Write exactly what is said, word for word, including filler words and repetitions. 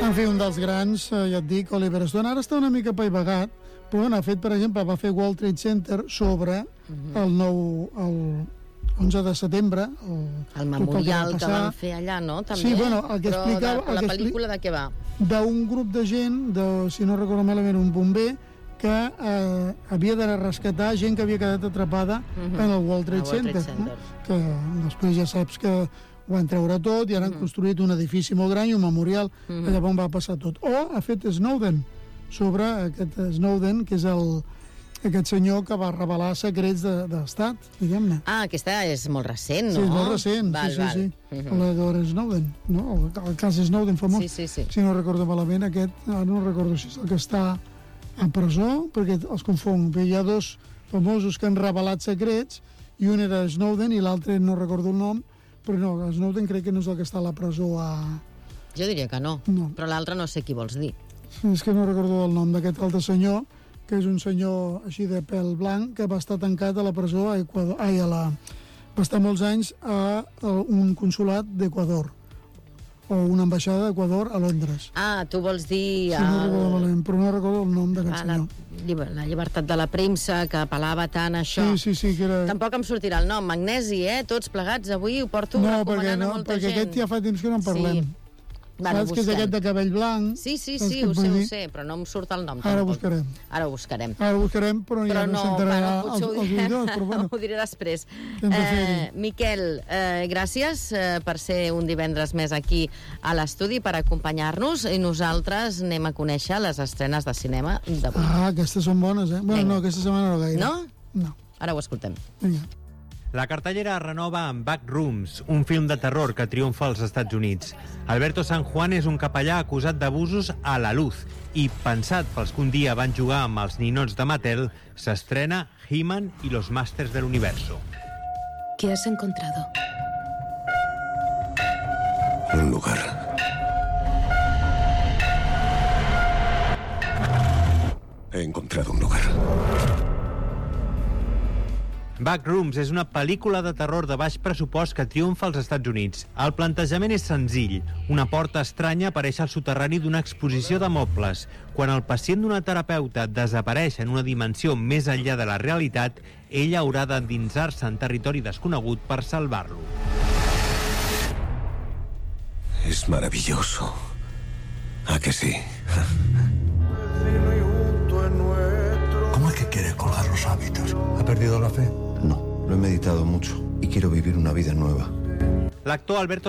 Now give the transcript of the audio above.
En fi, un dels grans, eh, ja et dic, Oliver Stone. Ara està una mica paivagat, però bueno, ha fet, per exemple, va fer World Trade Center sobre uh-huh. el nou... El, onze de setembre, el, el memorial que, que van fer allà, no? També. Sí, bueno, el que però explicava... de, la pel·lícula de què va? D'un grup de gent, de, si no recordo malament, un bomber, que eh, havia de rescatar gent que havia quedat atrapada uh-huh. en el World Trade, el World Trade Center, Center. No? Que després ja saps que ho van treure tot i ara uh-huh. han construït un edifici molt gran i un memorial uh-huh. allà on va passar tot. O ha fet Snowden, sobre aquest Snowden, que és el... aquest senyor que va revelar secrets d'estat, de, diguem-ne. Ah, aquesta és molt recent, no? Sí, és molt recent, val, sí, sí, val. sí. Uh-huh. L'Edward Snowden, no? El, el cas Snowden famós. Sí, sí, sí. Si no recordo malament, aquest, no recordo si és el que està a presó, perquè els confong. Hi ha dos famosos que han revelat secrets, i un era Snowden i l'altre no recordo el nom, però no, Snowden crec que no és el que està a la presó a... Jo diria que no, no. Però l'altre no sé qui vols dir. És que no recordo el nom d'aquest altre senyor, que és un senyor així de pèl blanc, que va estar tancat a la presó a Equador. Ai, a la... va estar molts anys a, a un consulat d'Equador, o una ambaixada d'Equador a Londres. Ah, tu vols dir... Sí, no recordo malament, però no recordo el nom d'aquest senyor. La, la llibertat de la premsa, que apel·lava tant a això. Sí, sí, sí, que era... Tampoc em sortirà el nom, Magnesi, eh? Tots plegats, avui ho porto no, recomanant no, a molta gent. No, perquè aquest ja fa temps que no en parlem. Sí. Bueno, saps que és aquest de cabell blanc? Sí, sí, sí, ho sé, ho sé, però no em surt el nom. Ara ho buscarem. Ara ho buscarem. Ara ho buscarem, però, però ja no, no s'entrarà bueno, els, els oïdors, però bueno. Ho diré després. Eh, Miquel, eh, gràcies eh, per ser un divendres més aquí a l'estudi, per acompanyar-nos, i nosaltres anem a conèixer les estrenes de cinema d'avui. Ah, aquestes són bones, eh? Bueno, Venga. no, aquesta setmana no gaire. No? No. Ara ho escoltem. Vinga. La cartellera es renova amb Backrooms, un film de terror que triomfa als Estats Units. Alberto San Juan és un capellà acusat d'abusos a la luz i, pensat pels que un dia van jugar amb els ninots de Mattel, s'estrena He-Man y los Masters del Universo. ¿Qué has encontrado? Un lugar. He encontrado un lugar. Backrooms és una pel·lícula de terror de baix pressupost que triomfa als Estats Units. El plantejament és senzill. Una porta estranya apareix al soterrani d'una exposició de mobles. Quan el pacient d'una terapeuta desapareix en una dimensió més enllà de la realitat, ella haurà d'endinsar-se en territori desconegut per salvar-lo. Es maravilloso. ¿A que sí? ¿Cómo es que quiere colgar los hábitos? ¿Ha perdido la fe? No, lo he meditado mucho y quiero vivir una vida nueva. L'actor Alberto